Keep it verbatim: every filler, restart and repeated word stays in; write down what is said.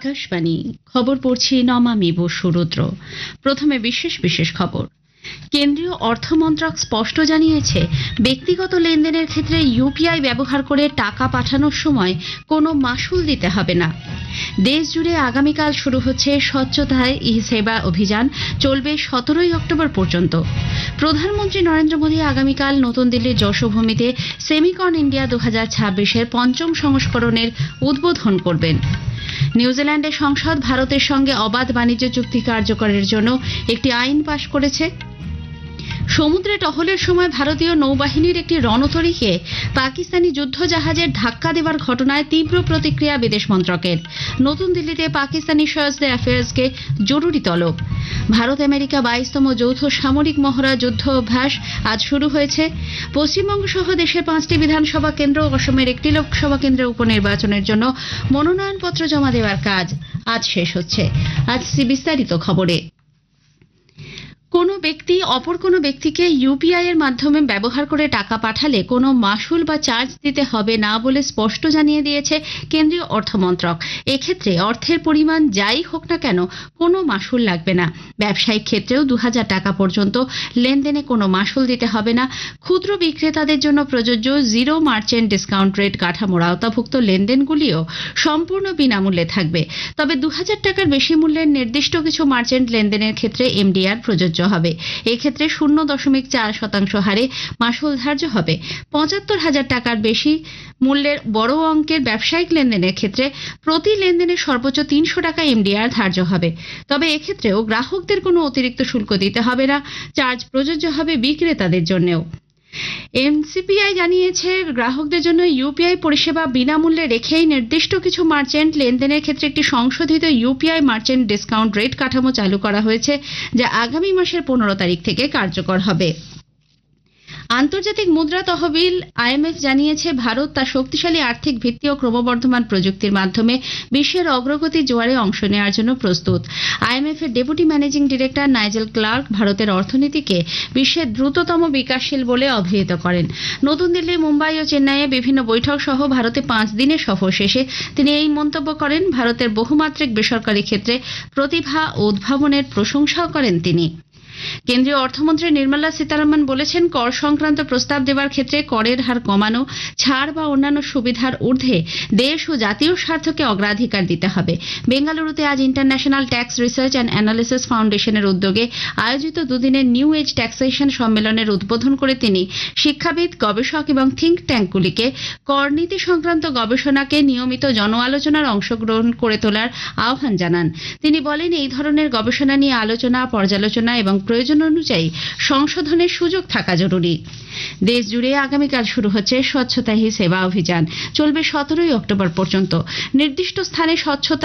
আকাশবাণী খবর পড়ছি নমামি বসু রুদ্র। প্রথমে বিশেষ বিশেষ খবর। কেন্দ্রীয় অর্থমন্ত্রক স্পষ্ট জানিয়েছে, ব্যক্তিগত লেনদেনের ক্ষেত্রে ইউপিআই ব্যবহার করে টাকা পাঠানোর সময় কোনো মাশুল দিতে হবে না। দেশ জুড়ে আগামীকাল শুরু হচ্ছে স্বচ্ছতায় ই সেবা অভিযান, চলবে সতেরোই অক্টোবর পর্যন্ত। প্রধানমন্ত্রী নরেন্দ্র মোদী আগামীকাল নতুন দিল্লির যশোভূমিতে সেমিকন ইন্ডিয়া দু হাজার ছাব্বিশের পঞ্চম সংস্করণের উদ্বোধন করবেন। নিউজিল্যান্ডের সংসদ ভারতের সঙ্গে অবাধ বাণিজ্য চুক্তি কার্যকরের জন্য একটি আইন পাশ করেছে। সমুদ্রে টহলের সময় ভারতীয় নৌবাহিনীর একটি রণতরীকে পাকিস্তানি যুদ্ধজাহাজের ধাক্কা দেওয়ার ঘটনায় তীব্র প্রতিক্রিয়া বিদেশ মন্ত্রকের। নতুন দিল্লিতে পাকিস্তানি সার্জদে অ্যাফেয়ার্সকে জরুরি তলব। ভারত আমেরিকা বাইশতম যৌথ সামরিক মহড়া যুদ্ধ অভ্যাস আজ শুরু হয়েছে। পশ্চিমবঙ্গ সহ দেশের পাঁচটি বিধানসভা কেন্দ্র ও অসমের একটি লোকসভা কেন্দ্রে উপনির্বাচনের জন্য মনোনয়নপত্র জমা দেওয়ার কাজ আজ শেষ হচ্ছে। আজ বিস্তারিত খবরে। কোনো ব্যক্তি অপর কোনো ব্যক্তিকে ইউপিআই এর মাধ্যমে ব্যবহার করে টাকা পাঠালে কোনো মাশুল বা চার্জ দিতে হবে না বলে স্পষ্ট জানিয়ে দিয়েছে কেন্দ্রীয় অর্থমন্ত্রক। এক্ষেত্রে অর্থের পরিমাণ যাই হোক না কেন কোনো মাশুল লাগবে না। ব্যবসায়িক ক্ষেত্রেও দু হাজার টাকা পর্যন্ত লেনদেনে কোনো মাশুল দিতে হবে না। ক্ষুদ্র বিক্রেতাদের জন্য প্রযোজ্য জিরো মার্চেন্ট ডিসকাউন্ট রেট কাঠামোর আওতাভুক্ত লেনদেনগুলিও সম্পূর্ণ বিনামূল্যে থাকবে। তবে দু হাজার টাকার বেশি মূল্যের নির্দিষ্ট কিছু মার্চেন্ট লেনদেনের ক্ষেত্রে এমডিআর প্রযোজ্য হবে। এক্ষেত্রে শূন্য দশমিক চার শতাংশ হারে মাশুল ধার্য হবে। পঁচাত্তর হাজার টাকার বেশি মূল্যের বড় অঙ্কের ব্যবসায়িক লেনদেনের ক্ষেত্রে প্রতি লেনদেনে সর্বোচ্চ তিনশো টাকা এমডিআর ধার্য হবে। তবে এক্ষেত্রেও গ্রাহকদের কোনো অতিরিক্ত শুল্ক দিতে হবে না। চার্জ প্রযোজ্য হবে বিক্রেতাদের জন্যও। এনসিপিআই জানিয়েছে, গ্রাহকদের জন্য ইউপিআই পরিষেবা বিনামূল্যে রেখেই নির্দিষ্ট কিছু মার্চেন্ট লেনদেনের ক্ষেত্রে একটি সংশোধিত ইউপিআই মার্চেন্ট ডিসকাউন্ট রেট কাঠামো চালু করা হয়েছে, যা আগামী মাসের পনেরো তারিখ থেকে কার্যকর হবে। আন্তর্জাতিক মুদ্রা তহবিল আইএমএফ জানিয়েছে, ভারত তার শক্তিশালী আর্থিক ভিত্তি ও ক্রমবর্ধমান প্রযুক্তির মাধ্যমে বিশ্বের অগ্রগতির জোয়ারে অংশ নেওয়ার জন্য প্রস্তুত। আইএমএফ এর deputy managing director Nigel clerk ভারতের অর্থনীতিকে বিশ্বের দ্রুততম বিকাশশীল বলে অভিহিত করেন। নতুন দিল্লি, মুম্বাই ও চেন্নাইয়ে বিভিন্ন বৈঠক সহ ভারতে পাঁচ দিনের সফর শেষে তিনি এই মন্তব্য করেন। ভারতের বহুমাত্রিক বেসরকারি ক্ষেত্রে প্রতিভা ও উদ্ভাবনের প্রশংসাও করেন তিনি। কেন্দ্রীয় অর্থমন্ত্রী নির্মলা সীতারামন বলেছেন, কর সংক্রান্ত প্রস্তাব দেওয়ার ক্ষেত্রে করের হার কমানো, ছাড় বা অন্যান্য সুবিধার ঊর্ধ্বে দেশ ও জাতীয় স্বার্থকে অগ্রাধিকার দিতে হবে। বেঙ্গালুরুতে আজ international tax research and analysis ফাউন্ডেশনের উদ্যোগে আয়োজিত দুদিনের নিউ এজ ট্যাক্সেশন সম্মেলনের উদ্বোধন করে তিনি শিক্ষাবিদ, গবেষক এবং থিঙ্ক ট্যাঙ্কগুলিকে করনীতি সংক্রান্ত গবেষণাকে নিয়মিত জন আলোচনার অংশগ্রহণ করে তোলার আহ্বান জানান। তিনি বলেন, এই ধরনের গবেষণা নিয়ে আলোচনা, পর্যালোচনা এবং প্রয়োজন অনুযায়ী সংশোধনের সুযোগ থাকা জরুরি। দেশ জুড়ে আগামীকাল শুরু হচ্ছে স্বচ্ছতা হি সেবা অভিযান, চলবে সতেরোই অক্টোবর পর্যন্ত। নির্দিষ্ট স্থানে স্বচ্ছতা